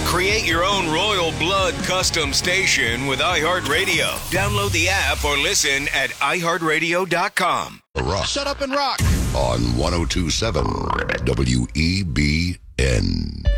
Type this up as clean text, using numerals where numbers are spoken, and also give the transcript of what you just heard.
Create your own Royal Blood custom station with iHeartRadio. Download the app or listen at iHeartRadio.com. Rock. Shut up and rock. On 102.7 WEBN.